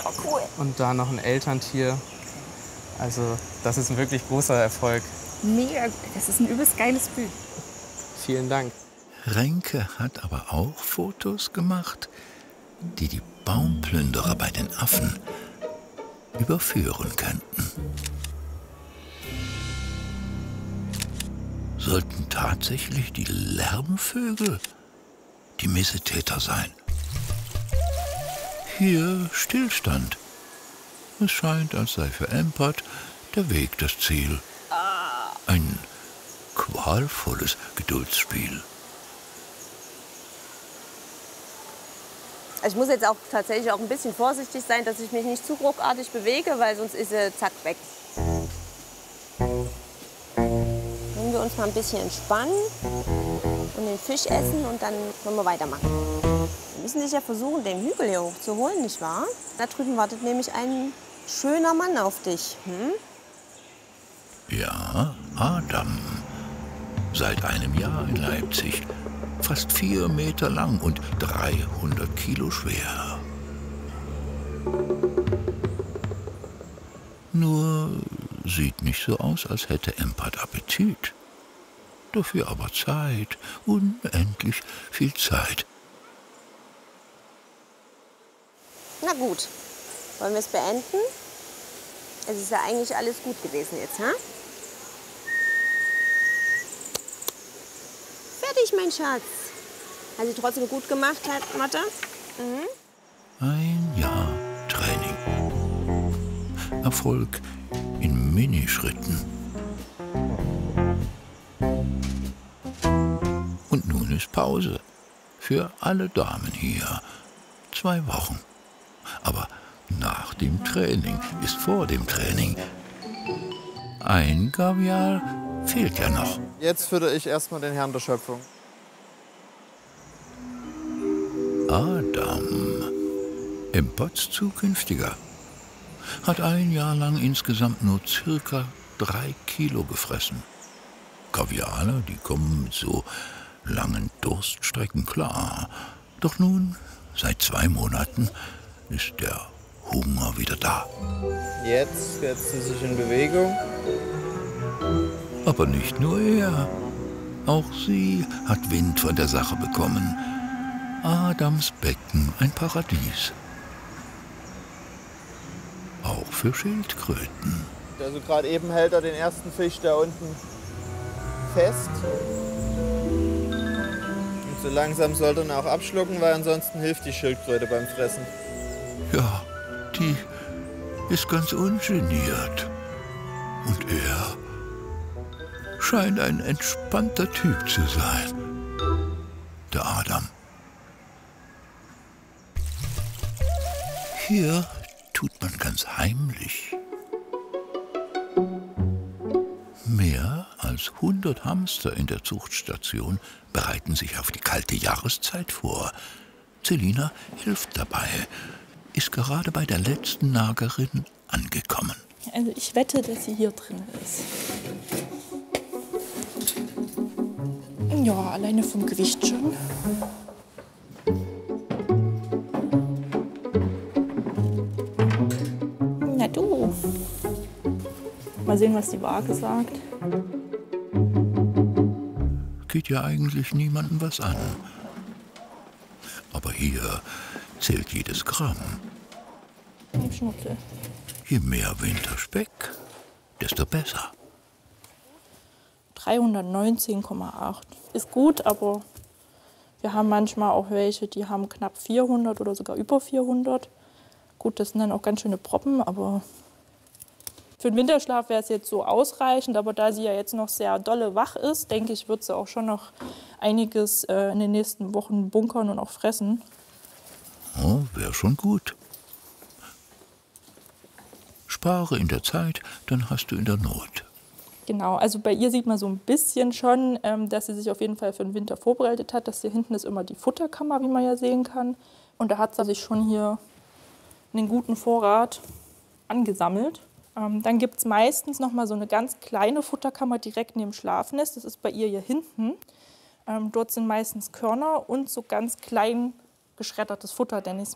Oh, cool. Und da noch ein Elterntier. Also das ist ein wirklich großer Erfolg. Mega, das ist ein übelst geiles Bild. Vielen Dank. Renke hat aber auch Fotos gemacht, die die Baumplünderer bei den Affen überführen könnten. Sollten tatsächlich die Lärmvögel die Missetäter sein? Hier Stillstand. Es scheint, als sei für Empert der Weg das Ziel. Ein qualvolles Geduldsspiel. Ich muss jetzt auch tatsächlich auch ein bisschen vorsichtig sein, dass ich mich nicht zu ruckartig bewege, weil sonst ist sie zack weg. Wenn wir uns mal ein bisschen entspannen und den Fisch essen und dann können wir weitermachen. Wir müssen sicher versuchen, den Hügel hier hochzuholen, nicht wahr? Da drüben wartet nämlich ein schöner Mann auf dich. Hm? Ja, Adam. Seit einem Jahr in Leipzig. Fast 4 Meter lang und 300 Kilo schwer. Nur sieht nicht so aus, als hätte Empert Appetit. Dafür aber Zeit, unendlich viel Zeit. Na gut, wollen wir es beenden? Es ist ja eigentlich alles gut gewesen jetzt, ha? Fertig, mein Schatz. Hast du trotzdem gut gemacht, Mathe? Mhm. Ein Jahr Training. Erfolg in Minischritten. Und nun ist Pause. Für alle Damen hier. 2 Wochen. Aber nach dem Training ist vor dem Training. Ein Gavial fehlt ja noch. Jetzt fütter ich erstmal den Herrn der Schöpfung. Adam, Emperts Zukünftiger, hat ein Jahr lang insgesamt nur circa 3 Kilo gefressen. Gaviale, die kommen mit so langen Durststrecken klar. Doch nun, seit 2 Monaten, ist der Hunger wieder da. Jetzt setzt sie sich in Bewegung. Aber nicht nur er. Auch sie hat Wind von der Sache bekommen. Adams Becken, ein Paradies. Auch für Schildkröten. Also gerade eben hält er den ersten Fisch da unten fest. Und so langsam sollte er ihn auch abschlucken, weil ansonsten hilft die Schildkröte beim Fressen. Ja, die ist ganz ungeniert. Und er scheint ein entspannter Typ zu sein. Der Adam. Hier tut man ganz heimlich. Mehr als 100 Hamster in der Zuchtstation bereiten sich auf die kalte Jahreszeit vor. Celina hilft dabei, ist gerade bei der letzten Nagerin angekommen. Also ich wette, dass sie hier drin ist. Ja, alleine vom Gewicht schon. Na du. Mal sehen, was die Waage sagt. Geht ja eigentlich niemandem was an. Aber hier zählt jedes Gramm. Im Schnutzel. Je mehr Winterspeck, desto besser. 319,8. Ist gut, aber wir haben manchmal auch welche, die haben knapp 400 oder sogar über 400. Gut, das sind dann auch ganz schöne Proppen, aber für den Winterschlaf wäre es jetzt so ausreichend. Aber da sie ja jetzt noch sehr dolle wach ist, denke ich, wird sie auch schon noch einiges in den nächsten Wochen bunkern und auch fressen. Oh, wäre schon gut. Spare in der Zeit, dann hast du in der Not. Genau, also bei ihr sieht man so ein bisschen schon, dass sie sich auf jeden Fall für den Winter vorbereitet hat. Das hier hinten ist immer die Futterkammer, wie man ja sehen kann. Und da hat sie sich schon hier einen guten Vorrat angesammelt. Dann gibt es meistens noch mal so eine ganz kleine Futterkammer direkt neben dem Schlafnest. Das ist bei ihr hier hinten. Dort sind meistens Körner und so ganz klein geschreddertes Futter, denn